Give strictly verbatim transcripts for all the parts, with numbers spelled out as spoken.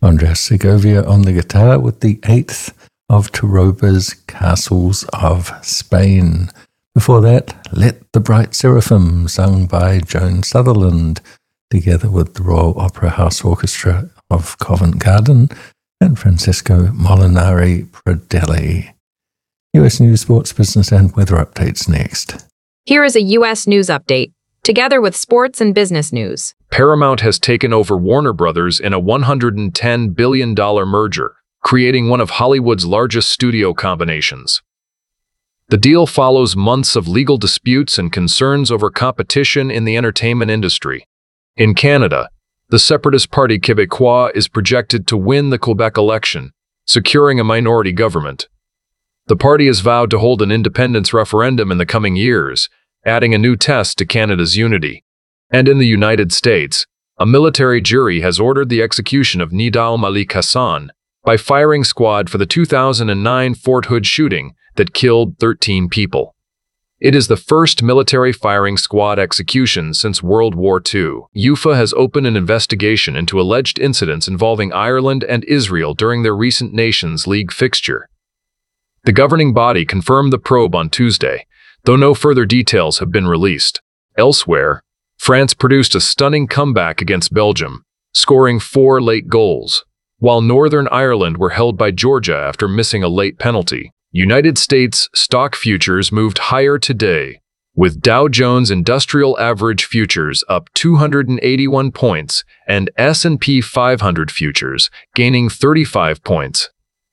Andreas Segovia on the guitar with the eighth of Taroba's Castles of Spain. Before that, Let the Bright Seraphim, sung by Joan Sutherland, together with the Royal Opera House Orchestra of Covent Garden and Francesco Molinari Pradelli. U S News, Sports, Business and Weather updates next. Here is a U S News update, together with sports and business news. Paramount has taken over Warner Brothers in a one hundred ten billion dollars merger, creating one of Hollywood's largest studio combinations. The deal follows months of legal disputes and concerns over competition in the entertainment industry. In Canada, the separatist party Québécois is projected to win the Quebec election, securing a minority government. The party has vowed to hold an independence referendum in the coming years, adding a new test to Canada's unity. And in the United States, a military jury has ordered the execution of Nidal Malik Hassan by firing squad for the two thousand nine Fort Hood shooting that killed thirteen people. It is the first military firing squad execution since World War Two. U F A has opened an investigation into alleged incidents involving Ireland and Israel during their recent Nations League fixture. The governing body confirmed the probe on Tuesday, though no further details have been released. Elsewhere, France produced a stunning comeback against Belgium, scoring four late goals, while Northern Ireland were held by Georgia after missing a late penalty. United States stock futures moved higher today, with Dow Jones Industrial Average futures up two hundred eighty-one points and S and P five hundred futures gaining thirty-five points.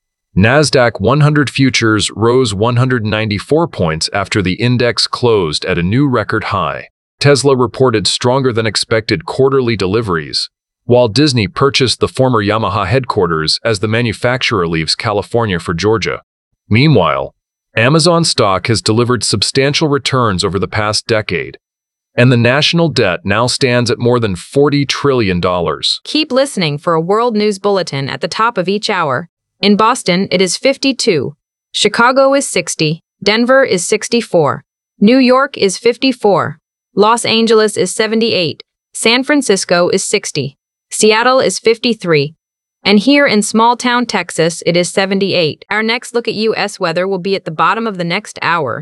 NASDAQ one hundred futures rose one hundred ninety-four points after the index closed at a new record high. Tesla reported stronger than expected quarterly deliveries, while Disney purchased the former Yamaha headquarters as the manufacturer leaves California for Georgia. Meanwhile, Amazon stock has delivered substantial returns over the past decade, and the national debt now stands at more than forty trillion dollars. Keep listening for a world news bulletin at the top of each hour. In Boston, it is fifty-two. Chicago is sixty. Denver is sixty-four. New York is fifty-four. Los Angeles is seventy-eight. San Francisco is sixty. Seattle is fifty-three. And here in small-town Texas, it is seventy-eight. Our next look at U S weather will be at the bottom of the next hour.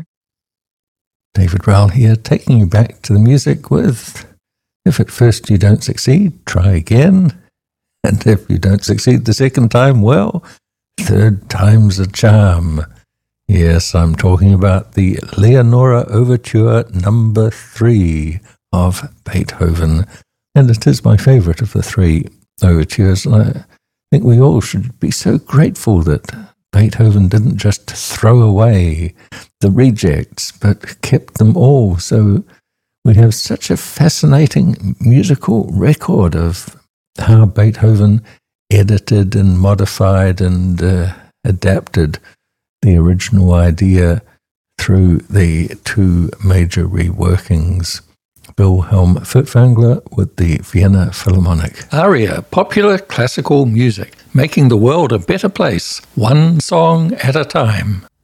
David Rowell here, taking you back to the music with If at first you don't succeed, try again. And if you don't succeed the second time, well, third time's a charm. Yes, I'm talking about the Leonora Overture number three of Beethoven. And it is my favorite of the three overtures. And I think we all should be so grateful that Beethoven didn't just throw away the rejects, but kept them all. So we have such a fascinating musical record of how Beethoven edited and modified and uh, adapted the original idea through the two major reworkings. Wilhelm Furtwängler with the Vienna Philharmonic. ARIA, popular classical music, making the world a better place, one song at a time.